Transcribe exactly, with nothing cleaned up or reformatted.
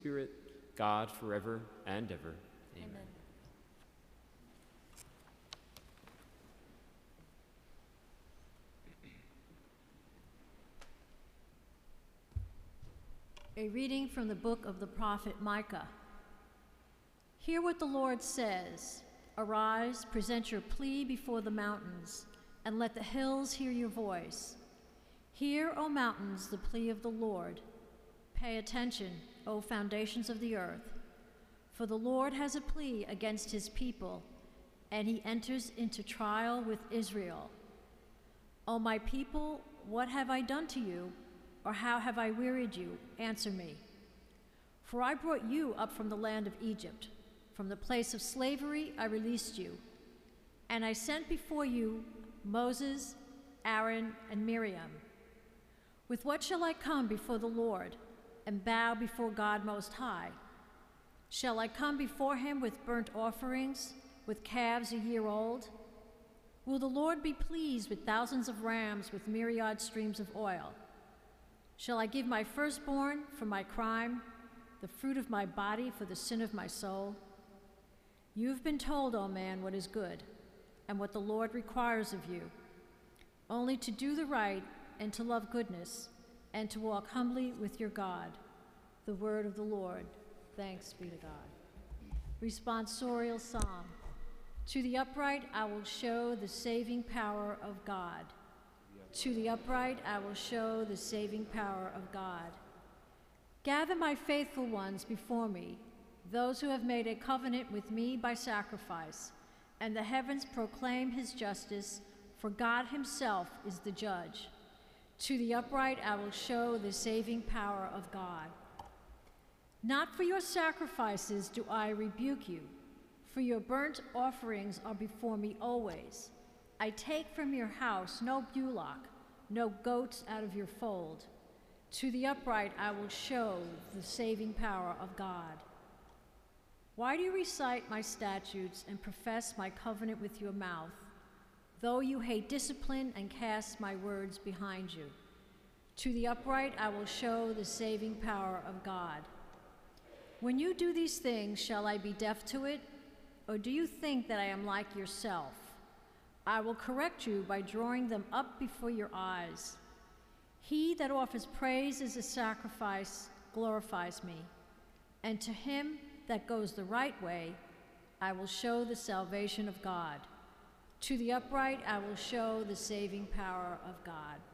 Spirit, God forever and ever. Amen. Amen. A reading from the book of the prophet Micah. Hear what the Lord says. Arise, present your plea before the mountains, and let the hills hear your voice. Hear, O mountains, the plea of the Lord. Pay attention, O foundations of the earth. For the Lord has a plea against his people, and he enters into trial with Israel. O my people, what have I done to you? Or how have I wearied you? Answer me. For I brought you up from the land of Egypt. From the place of slavery I released you. And I sent before you Moses, Aaron, and Miriam. With what shall I come before the Lord and bow before God Most High? Shall I come before him with burnt offerings, with calves a year old? Will the Lord be pleased with thousands of rams with myriad streams of oil? Shall I give my firstborn for my crime, the fruit of my body for the sin of my soul? You've been told, O man, what is good, and what the Lord requires of you, only to do the right and to love goodness, and to walk humbly with your God. The word of the Lord. Thanks be to God. Responsorial Psalm. To the upright I will show the saving power of God. To the upright I will show the saving power of God. Gather my faithful ones before me, those who have made a covenant with me by sacrifice, and the heavens proclaim his justice, for God himself is the judge. To the upright I will show the saving power of God. Not for your sacrifices do I rebuke you, for your burnt offerings are before me always. I take from your house no bullock, no goats out of your fold. To the upright I will show the saving power of God. Why do you recite my statutes and profess my covenant with your mouth, though you hate discipline and cast my words behind you? To the upright I will show the saving power of God. When you do these things, shall I be deaf to it? Or do you think that I am like yourself? I will correct you by drawing them up before your eyes. He that offers praise as a sacrifice glorifies me, and to him that goes the right way, I will show the salvation of God. To the upright I will show the saving power of God.